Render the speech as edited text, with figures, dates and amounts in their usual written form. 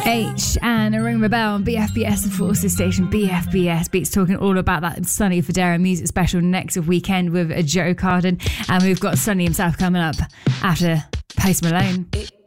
H and Ring the Bell on BFBS, the Forces station. BFBS Beats, talking all about that Sonny Fodera music special next weekend with Joe Carden. And we've got Sonny himself coming up after Post Malone.